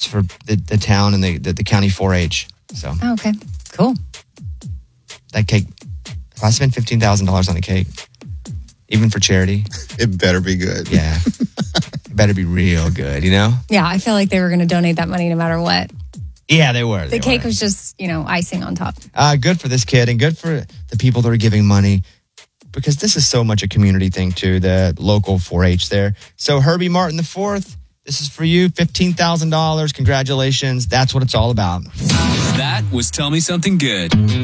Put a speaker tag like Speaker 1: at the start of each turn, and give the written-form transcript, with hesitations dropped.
Speaker 1: It's for the town and the county 4-H. So.
Speaker 2: Oh, okay. Cool.
Speaker 1: That cake, if I spend $15,000 on a cake, even for charity.
Speaker 3: It better be good.
Speaker 1: Yeah. It better be real good,
Speaker 2: Yeah, I feel like they were going to donate that money no matter what.
Speaker 1: Yeah, they were.
Speaker 2: The cake was just, icing on top.
Speaker 1: Good for this kid and good for the people that are giving money, because this is so much a community thing too, the local 4-H there. So Herbie Martin IV, this is for you, $15,000. Congratulations. That's what it's all about.
Speaker 4: That was Tell Me Something Good.